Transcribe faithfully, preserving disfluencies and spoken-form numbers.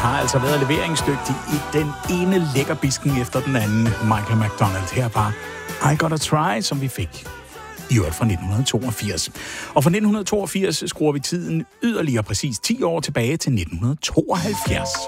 har altså været leveringsdygtig i den ene lækkerbisken efter den anden. Michael McDonald her var I Gotta Try, som vi fik i øvrigt fra nitten toogfirs. Og fra nitten toogfirs skruer vi tiden yderligere præcis ti år tilbage til nitten tooghalvfjerds.